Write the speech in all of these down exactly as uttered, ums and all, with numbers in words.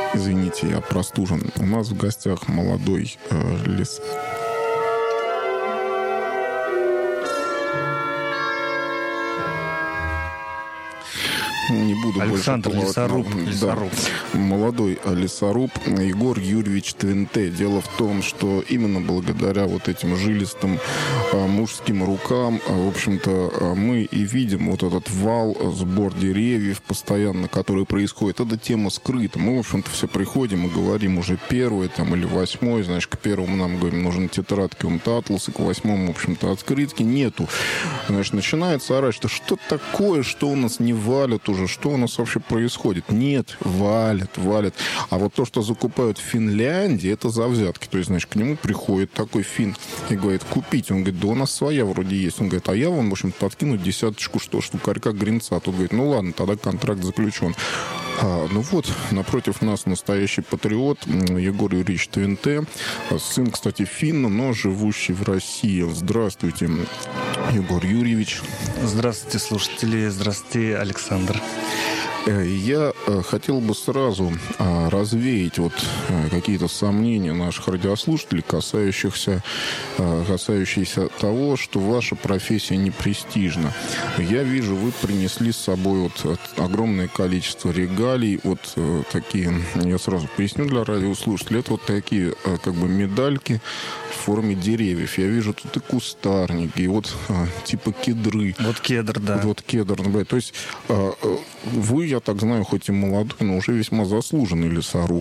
Извините, я простужен. У нас в гостях молодой э, лес... Не буду Александр больше Лесоруб. Да. Лесоруб. Молодой лесоруб Егор Юрьевич Твинте. Дело в том, что именно благодаря вот этим жилистым а, мужским рукам, а, в общем-то, а, мы и видим вот этот вал, сбор деревьев постоянно, который происходит. Эта тема скрыта. Мы, в общем-то, все приходим и говорим уже первый там, или восьмой. Значит, к первому нам говорим, нужны тетрадки, он атласы, к восьмому, в общем-то, открытки нету. Значит, начинается орать, что что такое, что у нас не валят уже, что у нас вообще происходит? Нет, валят, валят. А вот то, что закупают в Финляндии, это за взятки. То есть, значит, к нему приходит такой фин и говорит, купить. Он говорит, да у нас своя вроде есть. Он говорит, а я вам, в общем, подкину десяточку, что штукарька гринца. Тут говорит, ну ладно, тогда контракт заключен. А, ну вот, напротив нас настоящий патриот Егор Юрьевич Твинте. Сын, кстати, финна, но живущий в России. Здравствуйте, Егор Юрьевич. Здравствуйте, слушатели. Здравствуйте, Александр. Я хотел бы сразу развеять вот какие-то сомнения наших радиослушателей, касающихся, касающиеся того, что ваша профессия не престижна. Я вижу, вы принесли с собой вот огромное количество регалий, вот такие, я сразу поясню для радиослушателей, это вот такие как бы медальки в форме деревьев. Я вижу тут и кустарники, и вот типа кедры. Вот кедр, да. Вот кедр. То есть вы, я так знаю, хоть и молодой, но уже весьма заслуженный лесоруб.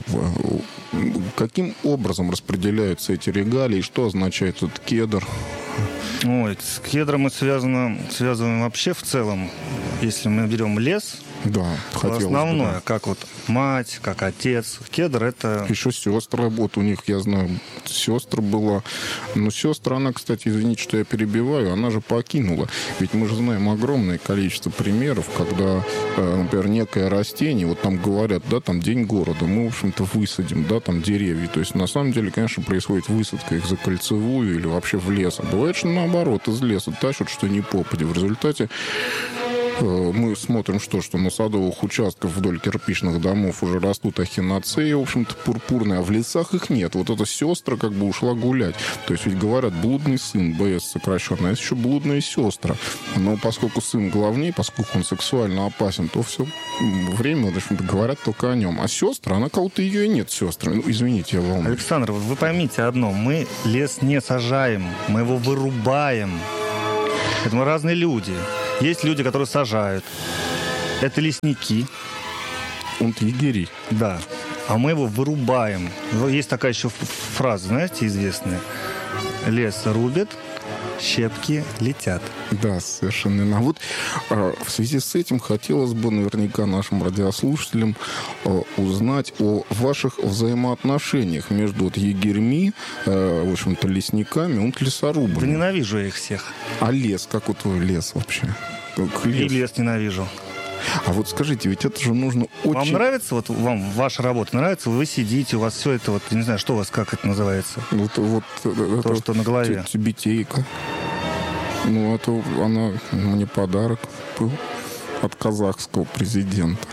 Каким образом распределяются эти регалии? Что означает этот кедр? Ой, с кедром мы связано, связываем вообще в целом. Если мы берем лес, да, основное, бы, да. как вот мать, как отец. Кедр — это... Еще сестры, вот у них, я знаю, сестра была. Но сестра, она, кстати, извините, что я перебиваю, она же покинула. Ведь мы же знаем огромное количество примеров, когда, например, некое растение, вот там говорят, да, там день города, мы, в общем-то, высадим, да, там деревья. То есть, на самом деле, конечно, происходит высадка их за кольцевую или вообще в лес. А бывает, что наоборот, из леса тащат, что ни попади. В результате мы смотрим, что, что на садовых участках вдоль кирпичных домов уже растут ахинацеи, в общем-то, пурпурные, а в лесах их нет. Вот эта сестра как бы ушла гулять. То есть ведь говорят, блудный сын, БС сокращенно, а есть еще блудная сестра. Но поскольку сын главнее, поскольку он сексуально опасен, то все время, в общем-то, говорят только о нем. А сестра, она кого-то ее и нет, сестры. Ну, извините, я волнуюсь. Александр, вот вы поймите одно. Мы лес не сажаем, мы его вырубаем. Это мы разные люди. Есть люди, которые сажают. Это лесники. Он егерей. Да. А мы его вырубаем. Есть такая еще фраза, знаете, известная. Лес рубят, щепки летят. Да, совершенно верно. А вот а, в связи с этим хотелось бы наверняка нашим радиослушателям а, узнать о ваших взаимоотношениях между вот егерьми, а, в общем-то, лесниками, вот лесорубами. Да ненавижу я их всех. А лес? Как вот твой лес вообще? Как лес? И лес ненавижу. А вот скажите, ведь это же нужно очень... Вам нравится, вот вам ваша работа нравится? Вы сидите, у вас все это, вот, не знаю, что у вас, как это называется? Вот, вот То, это, что на голове. Тюбетейка. Ну, это она мне подарок был от казахского президента.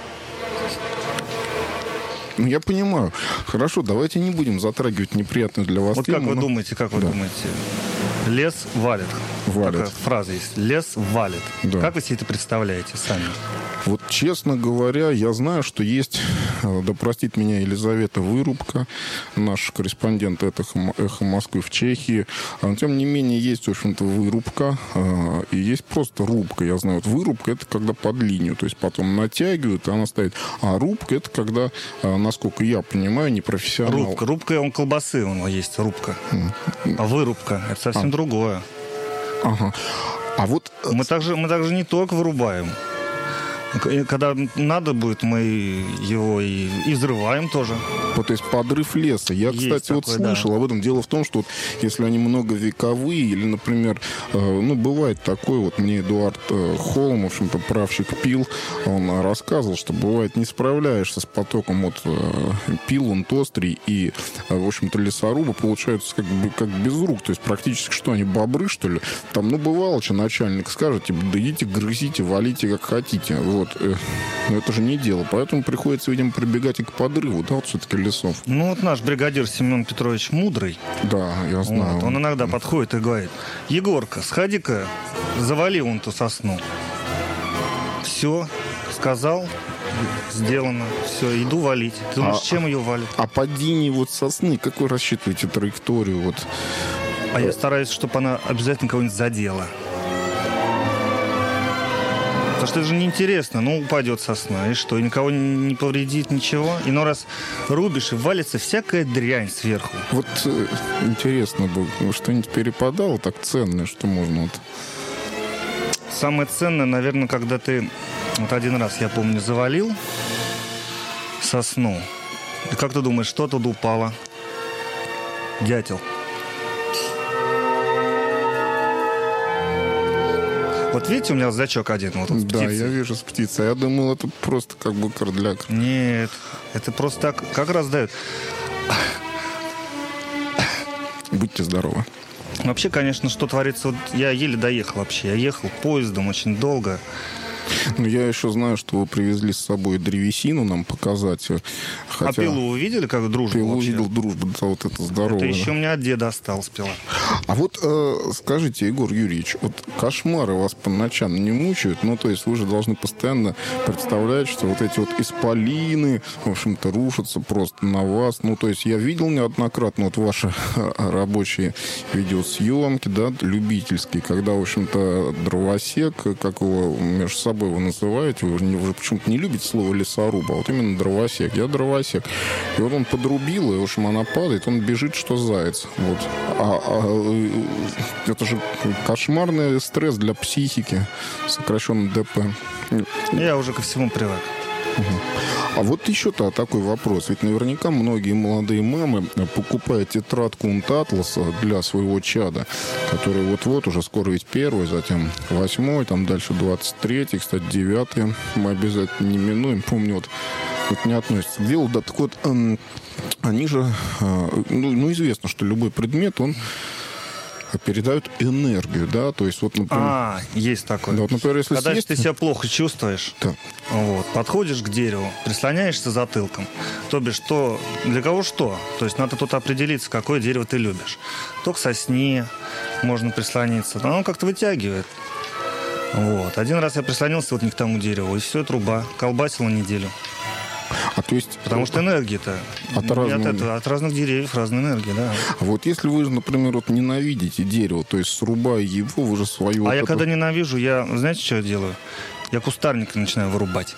Ну, я понимаю. Хорошо, давайте не будем затрагивать неприятную для вас вот тему. Вот как но... вы думаете, как вы да. думаете? Лес валит. Валит. Такая фраза есть. Лес валит. Да. Как вы себе это представляете сами? Вот, честно говоря, я знаю, что есть, да простит меня Елизавета Вырубка, наш корреспондент «Эхо, Эхо Москвы» в Чехии. Но, тем не менее, есть, в общем-то, вырубка и есть просто рубка. Я знаю, вот вырубка — это когда под линию, то есть потом натягивают, и она стоит. А рубка — это когда, насколько я понимаю, непрофессионал. Рубка. Рубка, он колбасы, у него есть рубка. А вырубка — это совсем а. другое. Ага. А вот... Мы также, мы также не только вырубаем. Когда надо будет, мы его и, и взрываем тоже. Вот, то есть подрыв леса. Я, есть кстати, такое, вот слышал да. об этом. Дело в том, что вот, если они многовековые, или, например, э, ну, бывает такое, вот мне Эдуард э, Холм, в общем-то, правщик пил, он рассказывал, что бывает не справляешься с потоком вот э, пил, он острый, и, э, в общем-то, лесорубы получаются как бы как без рук. То есть практически что, они бобры, что ли? Там, ну, бывало, что начальник скажет, типа, да идите, грызите, валите, как хотите. Вот. э, Но это же не дело. Поэтому приходится, видимо, прибегать и к подрыву, да, вот все-таки лесов. Ну, вот наш бригадир Семен Петрович Мудрый, Да, я знаю. вот, он иногда подходит и говорит: Егорка, сходи-ка, завали вон ту сосну. Все, сказал, сделано. Все, иду валить. Ты думаешь, А- чем ее валит? А падение вот сосны, как вы рассчитываете траекторию? Вот? А я стараюсь, чтобы она обязательно кого-нибудь задела. Потому что это же неинтересно. Ну, упадет сосна, и что? И никого не повредит, ничего. Иной раз рубишь, и валится всякая дрянь сверху. Вот э, интересно бы, что-нибудь перепадало так ценное, что можно вот... Самое ценное, наверное, когда ты... Вот один раз, я помню, завалил сосну. И как ты думаешь, что туда упало? Дятел. Вот видите, у меня значок один. Вот он с Да, птицей. я вижу с птицей. Я думал, это просто как бы крыляк. Нет, это просто так, как раз дают. Будьте здоровы. Вообще, конечно, что творится... Вот я еле доехал вообще. Я ехал поездом очень долго. Ну, я еще знаю, что вы привезли с собой древесину нам показать. Хотя... А пилу вы видели, как дружба Пилу вообще? видел, дружба, да, вот это здорово. Это еще у меня от деда осталась пила. А вот э, скажите, Егор Юрьевич, вот кошмары вас по ночам не мучают? Ну, то есть вы же должны постоянно представлять, что вот эти вот исполины, в общем-то, рушатся просто на вас. Ну, то есть я видел неоднократно вот ваши рабочие видеосъемки, да, любительские, когда, в общем-то, дровосек, как его между собой вы называете, вы, не- вы почему-то не любите слово лесоруб, а вот именно дровосек. Я дровосек. И вот он подрубил, и, в общем, она падает, он бежит, что заяц. Вот. А, а, э, это же кошмарный стресс для психики, сокращенно ДП. Я уже ко всему привык. А вот еще-то такой вопрос. Ведь наверняка многие молодые мамы покупают тетрадку Унтатласа для своего чада, который вот-вот уже скоро ведь первый, затем восьмой, там дальше двадцать третий, кстати, девятый. Мы обязательно не минуем. Помню, вот это не относится к делу. Да, так вот, эм, они же... э, ну, ну, известно, что любой предмет, он передает энергию, да, то есть вот, например... А, есть такое. Да, вот, например, если Когда съесть... ты себя плохо чувствуешь, Да. вот, подходишь к дереву, прислоняешься затылком. То бишь, что, для кого что. То есть надо тут определиться, какое дерево ты любишь. То к сосне можно прислониться, но оно как-то вытягивает. Вот. Один раз я прислонился вот не к тому дереву, и все, труба. Колбасила неделю. А то есть... Потому что энергия-то От не разного- от, этого, от разных деревьев разная энергия, да. А вот если вы, например, вот ненавидите дерево, то есть срубая его, вы же свою... А вот я эту- когда ненавижу, я, знаете, что я делаю? Я кустарник начинаю вырубать.